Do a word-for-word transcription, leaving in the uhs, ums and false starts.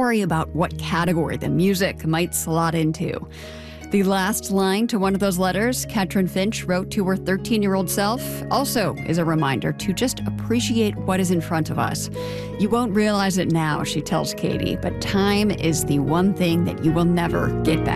worry about what category the music might slot into. The last line to one of those letters Katrin Finch wrote to her thirteen-year-old self also is a reminder to just appreciate what is in front of us. You won't realize it now, she tells Katie, but time is the one thing that you will never get back.